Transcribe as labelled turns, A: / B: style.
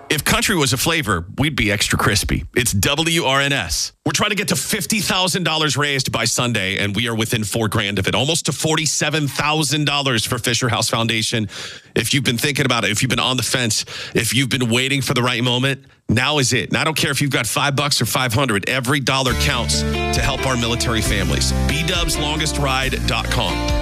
A: If country was a flavor, we'd be extra crispy. It's WRNS. We're trying to get to $50,000 raised by Sunday, and we are within $4,000 of it, almost to $47,000 for Fisher House Foundation. If you've been thinking about it, if you've been on the fence, if you've been waiting for the right moment, now is it. And I don't care if you've got $5 or $500. Every dollar counts to help our military families. BDubsLongestRide.com.